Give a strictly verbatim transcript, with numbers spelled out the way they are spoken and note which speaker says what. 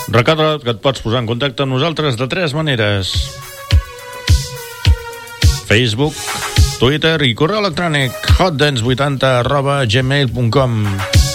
Speaker 1: Recorda que et pots posar en contacte amb nosaltres de tres maneres: Facebook, Twitter i correu electrònic hotdance vuitanta arroba gmail punt com.